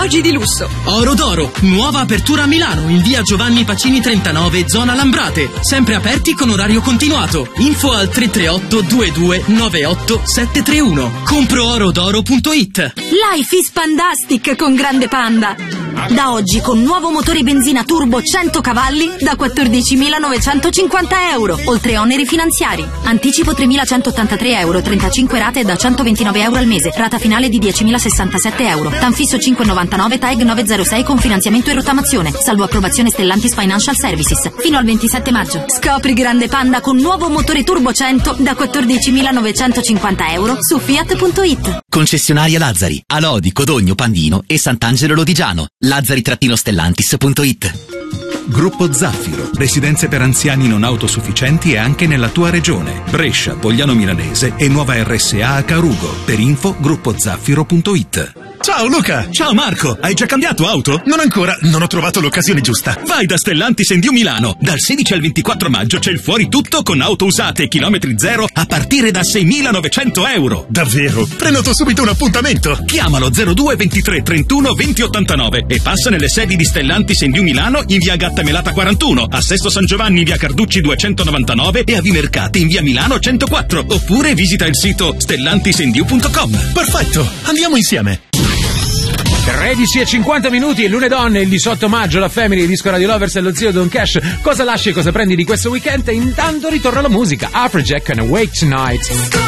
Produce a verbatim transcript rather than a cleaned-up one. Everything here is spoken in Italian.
orologi di lusso. Oro d'Oro, nuova apertura a Milano in via Giovanni Pacini trentanove, zona Lambrate. Sempre aperti con orario continuato. Info al tre tre otto due due nove otto sette tre uno. compro oro d'oro punto it. Life is Pandastic con Grande Panda. Da oggi con nuovo motore benzina turbo cento cavalli da quattordicimilanovecentocinquanta euro, oltre oneri finanziari. Anticipo tremilacentottantatré euro, trentacinque rate da centoventinove euro al mese, rata finale di diecimilasessantasette euro. Tanfisso cinque virgola novantanove, T A E G novecentosei con finanziamento e rottamazione, salvo approvazione Stellantis Financial Services, fino al ventisette maggio. Scopri Grande Panda con nuovo motore turbo cento da quattordicimilanovecentocinquanta euro su fiat punto it. Concessionaria Lazzari, a Lodi, Codogno, Pandino e Sant'Angelo Lodigiano. lazzari stellantis punto it. Gruppo Zaffiro, residenze per anziani non autosufficienti e anche nella tua regione. Brescia, Pogliano Milanese e nuova R S A a Carugo. Per info gruppo zaffiro punto it. Ciao Luca! Ciao Marco! Hai già cambiato auto? Non ancora, non ho trovato l'occasione giusta. Vai da Stellantis Endio Milano. Dal sedici al ventiquattro maggio c'è il fuori tutto con auto usate e chilometri zero a partire da seimilanovecento euro. Davvero? Prenoto subito un appuntamento. Chiamalo zero due ventitré trentuno venti ottantanove e passa nelle sedi di Stellantis Endio Milano in via Gattamelata quarantuno, a Sesto San Giovanni in via Carducci duecentonovantanove e a Vimercate in via Milano centoquattro. Oppure visita il sito stellantis endio punto com. Perfetto, andiamo insieme. tredici e cinquanta minuti, il lunedì donne, il diciotto maggio, la Family, il disco Radio Lovers e lo zio Don Cash. Cosa lasci e cosa prendi di questo weekend? Intanto ritorna la musica. Afrojack and Awake Tonight.